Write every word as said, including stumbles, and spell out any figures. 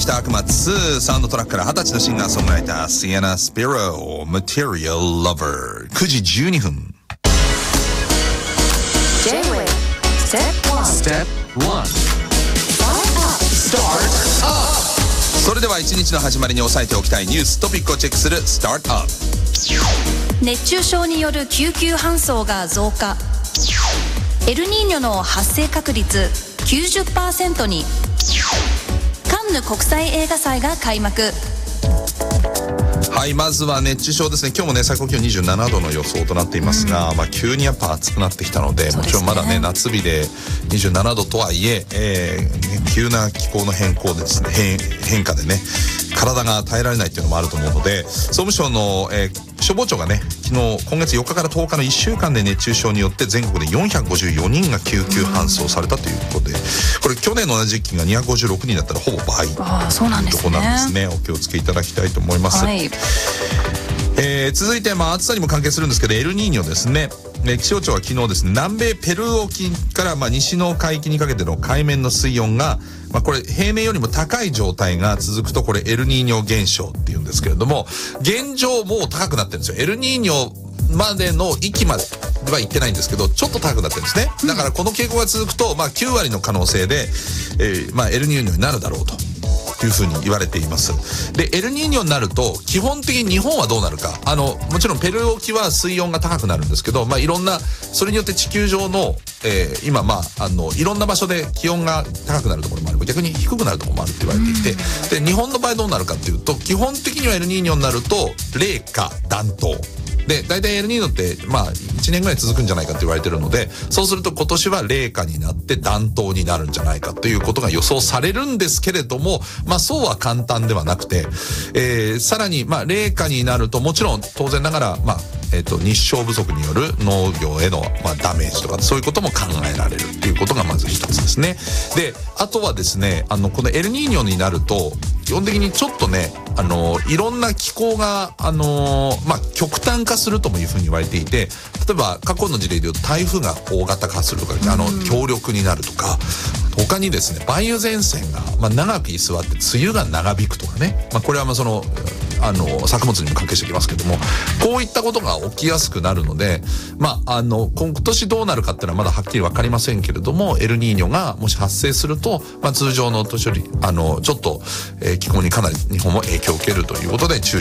た悪魔ツーサウンドトラックからはたちのシンガーソングライターシエナ・スピロー Material Lover くじじゅうにふん J-Wave Step ワン Step ワン Start Up それでは一日の始まりに押さえておきたいニューストピックをチェックする Start Up。 熱中症による救急搬送が増加。エルニーニョの発生確率 きゅうじゅっパーセント に。カンヌ国際映画祭が開幕。 はい、まずは熱中症ですね。今日もね最高気温にじゅうななどの予想となっていますが、うん、まあ急にやっぱ暑くなってきたの で, で、ね、もちろんまだね夏日でにじゅうななどとはいええーね、急な気候の変更でですね 変, 変化でね体が耐えられないっていうのもあると思うので、総務省の、えー、消防庁がね昨日今月よっかからとおかのいっしゅうかんで熱中症によって全国でよんひゃくごじゅうよにんが救急搬送されたということで、これ去年の同じ時期がにひゃくごじゅうろくにんだったらほぼ倍というところなんですね。お気をつけいただきたいと思います。はい、えー、続いて、まあ、暑さにも関係するんですけどエルニーニョですね。気象庁は昨日ですね南米ペルー沖から、まあ、西の海域にかけての海面の水温が、まあ、これ平年よりも高い状態が続くとこれエルニーニョ現象っていうんですけれども、現状もう高くなってるんですよ。エルニーニョまでの域までは行ってないんですけどちょっと高くなってるんですね。だからこの傾向が続くと、まあ、きゅうわりの可能性で、えーまあ、エルニーニョになるだろうとというふうに言われています。でエルニーニョになると基本的に日本はどうなるか、あのもちろんペルー沖は水温が高くなるんですけど、まあ、いろんなそれによって地球上の、えー、今まああのいろんな場所で気温が高くなるところもある、逆に低くなるところもあるって言われていて、で日本の場合どうなるかっていうと基本的にはエルニーニョになると冷夏暖冬で、大体エルニーニョってまあいちねんぐらい続くんじゃないかって言われてるので、そうすると今年は冷夏になって暖冬になるんじゃないかということが予想されるんですけれども、まあそうは簡単ではなくて、えー、さらにまあ冷夏になるともちろん当然ながらまあえっと日照不足による農業へのまあダメージとかそういうことも考えられるっていうことがまず一つですね。で、あとはですね、あのこのエルニーニョになると基本的にちょっとね、あのいろんな気候があのまあ極端化するともいうふうに言われていて、例えば過去の事例でいうと台風が大型化するとか、あの強力になるとか、他にですね梅雨前線がまあ長く居座って梅雨が長引くとかね、まあこれはまあそのあの作物にも関係してきますけども、こういったことが起きやすくなるので、まああの今年どうなるかっていうのはまだはっきり分かりませんけれども、エルニーニョがもし発生すると、まあ通常の年よりあのちょっと、えー、気候にかなり日本も影響を受けるということで注意